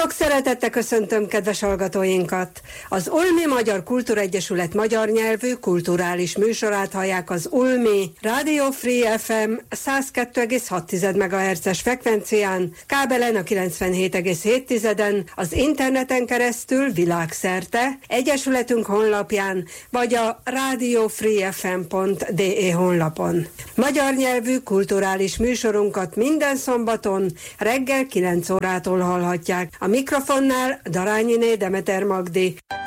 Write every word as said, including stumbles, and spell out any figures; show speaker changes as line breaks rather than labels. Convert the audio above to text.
Sok szeretettel köszöntöm kedves hallgatóinkat! Az Ulmi Magyar Kultúraegyesület magyar nyelvű kulturális műsorát hallják az Ulmi Radio Free ef em száz kettő egész hat megahertzes frekvencián, kábelen a kilencvenhét egész hét, az interneten keresztül világszerte, egyesületünk honlapján, vagy a radio free f m pont d e honlapon. Magyar nyelvű kulturális műsorunkat minden szombaton reggel kilenc órától hallhatják. A mikrofonnál Darányiné Demeter Magdi.